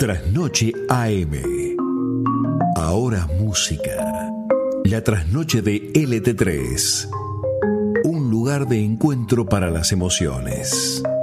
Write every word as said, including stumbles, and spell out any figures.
Trasnoche A M. Ahora música. La trasnoche de L T tres. Un lugar de encuentro para las emociones.